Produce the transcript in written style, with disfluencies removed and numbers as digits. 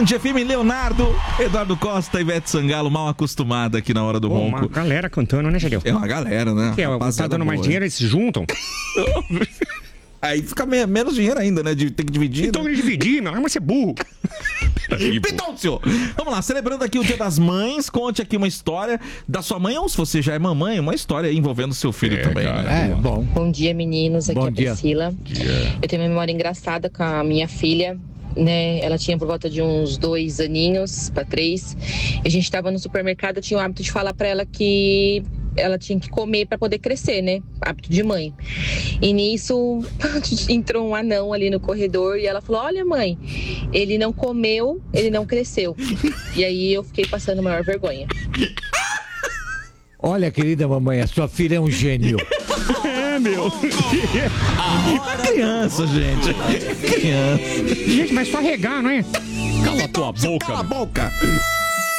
Band FM, Leonardo, Eduardo Costa, Ivete Sangalo, mal acostumada aqui na hora do ronco. Uma galera cantando, né, Gedeu? É uma galera, né? Tá dando mais dinheiro, eles se juntam. Aí fica menos dinheiro ainda, né? De ter que dividir. Então ele dividir, meu, mas você é burro. Então, senhor, vamos lá, celebrando aqui o Dia das Mães, conte aqui uma história da sua mãe, ou se você já é mamãe, uma história envolvendo seu filho também. Cara, né? bom. Bom dia, meninos. Aqui Bom é a dia. Priscila. Eu tenho uma memória engraçada com a minha filha, né? Ela tinha por volta de uns 2 aninhos para 3. A gente estava no supermercado, eu tinha o hábito de falar para ela que ela tinha que comer para poder crescer, né? Hábito de mãe. E nisso entrou um anão ali no corredor e ela falou: olha, mãe, ele não comeu, ele não cresceu. E aí eu fiquei passando maior vergonha. Olha, querida mamãe, a sua filha é um gênio. É, meu. Criança, gente. Criança. Gente, mas só regar, não é? Cala tua boca. Cala a boca.